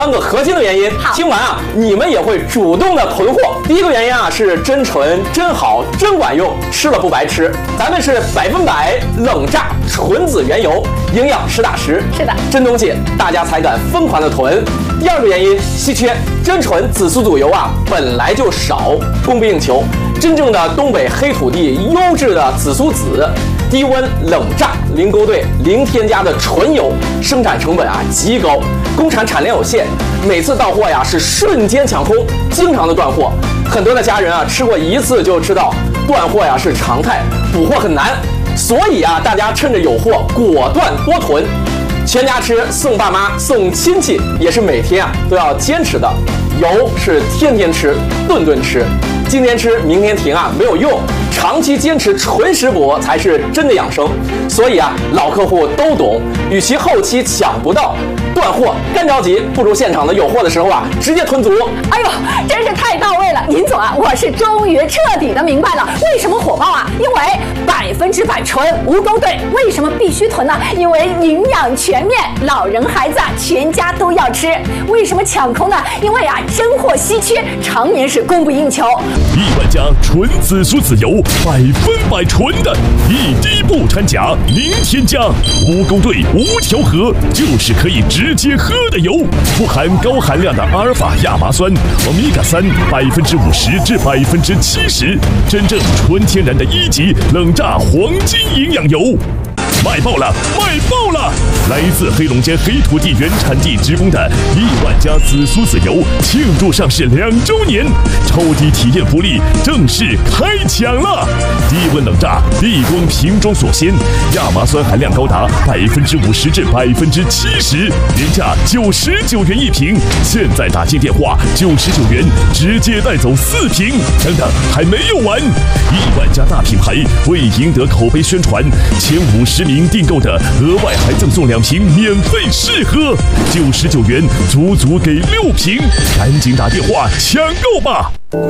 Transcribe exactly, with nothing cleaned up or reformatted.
三个核心的原因，听完啊，你们也会主动的囤货。第一个原因啊是真纯、真好、真管用，吃了不白吃。咱们是百分百冷榨纯籽原油，营养实打实， 是的， 真东西，大家才敢疯狂的囤。第二个原因，稀缺，真纯紫苏籽油啊本来就少，供不应求。真正的东北黑土地优质的紫苏籽，低温冷榨，零勾兑、零添加的纯油，生产成本啊极高，工厂产量有限，每次到货呀是瞬间抢空，经常的断货。很多的家人啊吃过一次就知道，断货呀是常态，补货很难。所以啊，大家趁着有货果断多囤，全家吃，送爸妈，送亲戚，也是每天啊都要坚持的。油是天天吃，顿顿吃，今天吃明天停啊没有用，长期坚持纯食补才是真的养生。所以啊，老客户都懂，与其后期抢不到断货干着急，不如现场的有货的时候啊直接囤足。 哎呦，真是太到位了，林总啊，我是终于彻底的明白了为什么火爆啊，因为百分之百纯无勾兑。为什么必须囤呢？因为营养全面，老人孩子啊全家都要吃。为什么抢空呢？因为啊真货稀缺，常年是供不应求。 亿万家纯紫苏籽油，百分百纯的，一滴不掺假，零添加，无勾兑，无调和，就是可以直接喝的油，富含高含量的阿尔法亚麻酸、欧米伽三，百分之五十至百分之七十，真正纯天然的一级冷榨黄金营养油。卖爆了，卖爆了！来自黑龙江黑土地原产地直供的亿万家紫苏籽油庆祝上市两周年，超低体验福利正式开抢了！低温冷榨，立光瓶装锁鲜，亚麻酸含量高达百分之五十至百分之七十，原价九十九元一瓶，现在打进电话九十九元直接带走四瓶。等等，还没有完！亿万家大品牌为赢得口碑宣传，前五十名订购的额外还赠送两瓶免费试喝，九十九元足足给六瓶，赶紧打电话抢购吧！